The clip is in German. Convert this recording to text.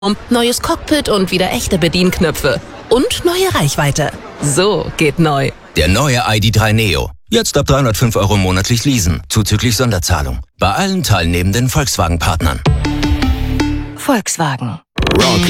neues Cockpit und wieder echte Bedienknöpfe. Und neue Reichweite. So geht neu. Der neue ID.3 Neo. Jetzt ab 305 € monatlich leasen, zuzüglich Sonderzahlung. Bei allen teilnehmenden Volkswagen-Partnern. Volkswagen. Rock